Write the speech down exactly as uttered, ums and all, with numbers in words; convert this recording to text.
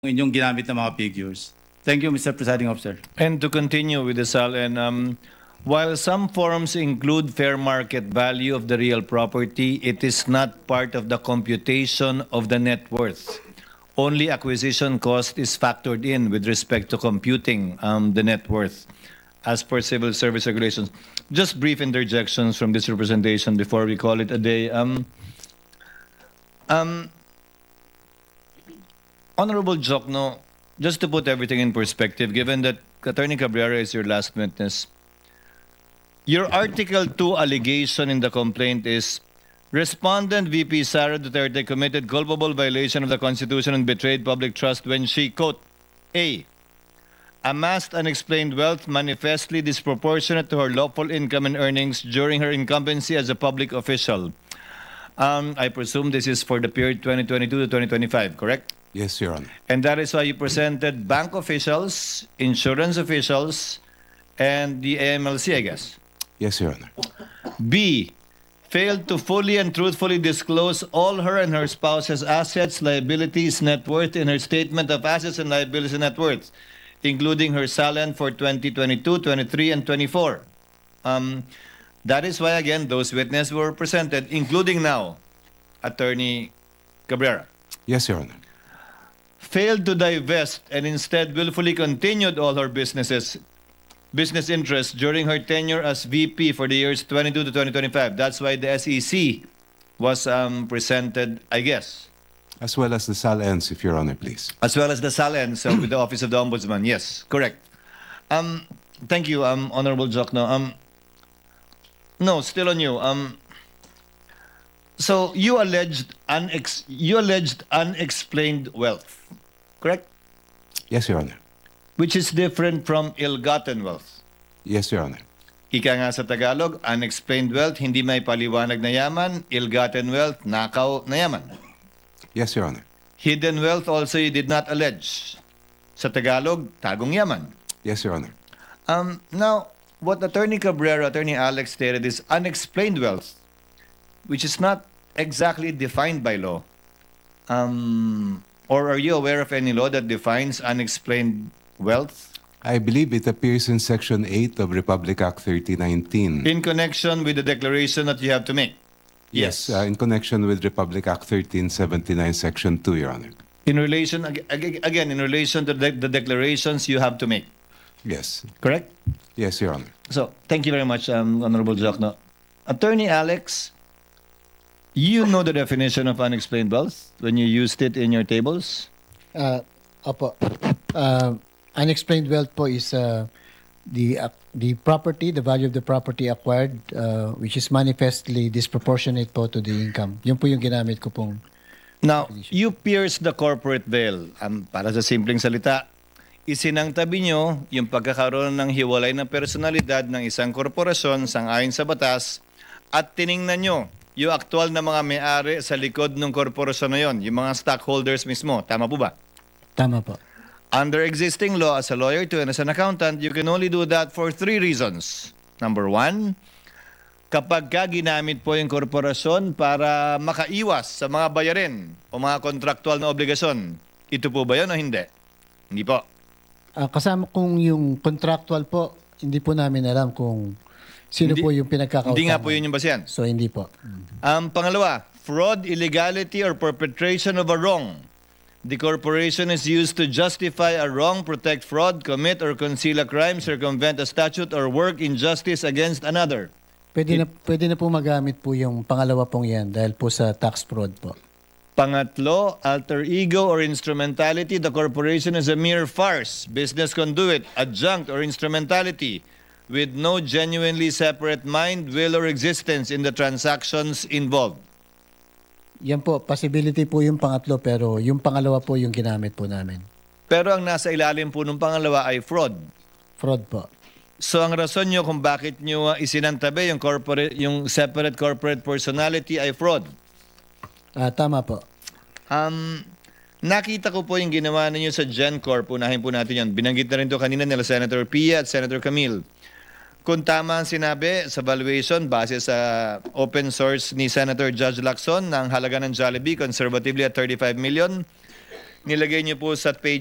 inyong ginamit na mga figures. Thank you, Mister Presiding Officer. And to continue with the S A L N, um, while some forms include fair market value of the real property, it is not part of the computation of the net worth. Only acquisition cost is factored in with respect to computing um, the net worth as per civil service regulations. Just brief interjections from this representation before we call it a day. Um, um, Honorable Jokno, just to put everything in perspective, given that Attorney Cabrera is your last witness, your Article two allegation in the complaint is, Respondent V P Sara Duterte committed culpable violation of the Constitution and betrayed public trust when she, quote, A, amassed unexplained wealth manifestly disproportionate to her lawful income and earnings during her incumbency as a public official. Um, I presume this is for the period twenty twenty-two to twenty twenty-five, correct? Yes, Your Honor. And that is why you presented bank officials, insurance officials, and the A M L C, I guess. Yes, Your Honor. B, failed to fully and truthfully disclose all her and her spouse's assets, liabilities, net worth in her statement of assets and liabilities and net worth, including her salary for twenty twenty-two, twenty-three, and twenty-four. Um, that is why, again, those witnesses were presented, including now, Attorney Cabrera. Yes, Your Honor. Failed to divest and instead willfully continued all her businesses, business interests during her tenure as V P for the years twenty-two to twenty twenty-five. That's why the S E C was um, presented, I guess. As well as the S A L Ns, if Your Honor, please. As well as the S A L N, so with the Office of the Ombudsman. Yes, correct. Um, thank you, um, Honorable Jokno. Um, no, still on you. Um, so you alleged unex you alleged unexplained wealth, correct? Yes, Your Honor. Which is different from ill-gotten wealth. Yes, Your Honor. Ika nga sa Tagalog, unexplained wealth, hindi may paliwanag na yaman, ill-gotten wealth, nakaw na yaman. Yes, Your Honor. Hidden wealth also you did not allege. Sa Tagalog, tagong yaman. Yes, Your Honor. Um, now, what Attorney Cabrera, Attorney Alex stated is unexplained wealth, which is not exactly defined by law. Um, or are you aware of any law that defines unexplained wealth? I believe it appears in Section eight of Republic Act thirty nineteen. In connection with the declaration that you have to make? Yes, uh, in connection with Republic Act thirteen seventy-nine, Section two, Your Honor. In relation, ag- ag- again, in relation to the, the declarations you have to make, Yes. correct? Yes, Your Honor. So, thank you very much, um, Honorable Jokno. Attorney Alex, you know the definition of unexplained wealth when you used it in your tables? Uh, opo. Uh, unexplained wealth po is uh, the uh, the property, the value of the property acquired, uh, which is manifestly disproportionate po to the income. Yun po yung ginamit ko pong. Now, you pierce the corporate veil. Um, para sa simpleng salita, isinangtabi nyo yung pagkakaroon ng hiwalay na personalidad ng isang korporasyon sang-ayon sa batas at tiningnan nyo yung aktual na mga may-ari sa likod ng korporasyon na yon, yung mga stockholders mismo. Tama po ba? Tama po. Under existing law, as a lawyer to and as an accountant, you can only do that for three reasons. Number one, kapag ka ginamit po yung korporasyon para makaiwas sa mga bayarin o mga kontraktual na obligasyon. Ito po ba yun o hindi? Hindi po. Uh, kasama kung yung contractual po, hindi po namin alam kung sino Hindi- po yung pinagkakautangan. Hindi nga po yun yung basihan. So, hindi po. Ang pangalawa, fraud, illegality, or perpetration of a wrong. The corporation is used to justify a wrong, protect fraud, commit or conceal a crime, circumvent a statute, or work injustice against another. Pwede na, pwede na po magamit po yung pangalawa pong yan dahil po sa tax fraud po. Pangatlo, alter ego or instrumentality. The corporation is a mere farce, business conduit, adjunct, or instrumentality with no genuinely separate mind, will, or existence in the transactions involved. Yan po, possibility po yung pangatlo pero yung pangalawa po yung ginamit po namin. Pero ang nasa ilalim po ng pangalawa ay fraud. Fraud po. So ang rason nyo kung bakit nyo uh, isinantabi yung, corporate, yung separate corporate personality ay fraud. Ah, tama po. Um, nakita ko po yung ginawa ninyo sa GenCorp. Unahin po natin yan. Binanggit na rin to kanina nila Senator Pia at Senator Camille. Kung tama ang sinabi sa valuation base sa open source ni Senator Judge Lacson ng halaga ng Jollibee conservatively at thirty-five million, nilagay niyo po sa page